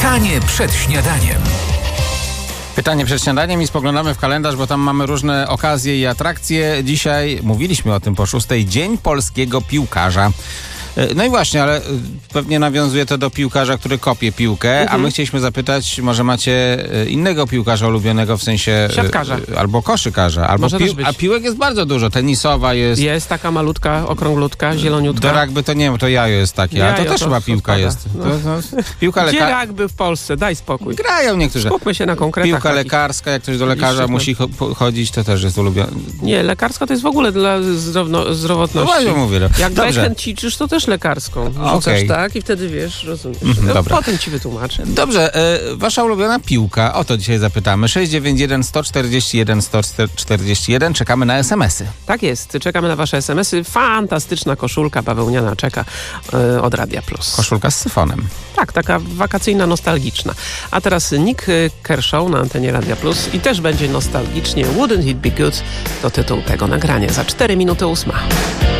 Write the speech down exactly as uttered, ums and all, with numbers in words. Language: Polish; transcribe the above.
Pytanie przed śniadaniem. Pytanie przed śniadaniem i spoglądamy w kalendarz, bo tam mamy różne okazje i atrakcje. Dzisiaj mówiliśmy o tym po szóstej. Dzień polskiego piłkarza. No i właśnie, ale pewnie nawiązuje to do piłkarza, który kopie piłkę, mhm. a my chcieliśmy zapytać, może macie innego piłkarza ulubionego, w sensie... Siatkarza. Albo koszykarza. Albo może pił- a piłek jest bardzo dużo. Tenisowa jest... Jest taka malutka, okrąglutka, zieloniutka. Do rugby to nie wiem, to jajo jest takie, jajo, ale to też to chyba piłka odpada. jest. No. To, to, piłka Gdzie leka- rugby w Polsce? Daj spokój. Grają niektórzy. Skupmy się na konkretach. Piłka takich. lekarska, jak ktoś do lekarza Licznych. musi cho- chodzić, to też jest ulubione. Nie, lekarska to jest w ogóle dla zdrowno- No zdrowotności. właśnie mówię. No. Jak Dobrze. backhand ćwiczysz, to też lekarską. Rzucasz Okej. tak i wtedy wiesz, rozumiesz. Mhm, no, dobra. potem ci wytłumaczę. Dobrze, e, wasza ulubiona piłka, o to dzisiaj zapytamy. sześć dziewięć jeden, sto czterdzieści jeden, sto czterdzieści jeden, czekamy na es em esy. Tak jest, czekamy na wasze es em esy. Fantastyczna koszulka bawełniana czeka e, od Radia Plus. Koszulka z syfonem. Tak, taka wakacyjna, nostalgiczna. A teraz Nick Kershaw na antenie Radia Plus i też będzie nostalgicznie. Wouldn't it be good? To tytuł tego nagrania. Za cztery minuty ósma.